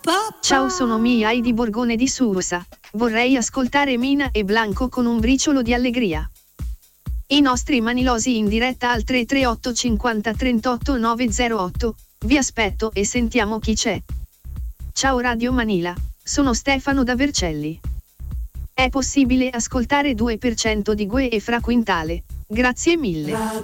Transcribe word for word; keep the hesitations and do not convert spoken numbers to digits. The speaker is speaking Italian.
Ciao, sono Mia di Borgone di Susa. Vorrei ascoltare Mina e Blanco con un briciolo di allegria. I nostri manilosi in diretta al tre tre otto cinquanta trentotto novecentotto. Vi aspetto e sentiamo chi c'è. Ciao Radio Manila, sono Stefano da Vercelli. È possibile ascoltare due per cento di Gue e Fra Quintale? Grazie mille.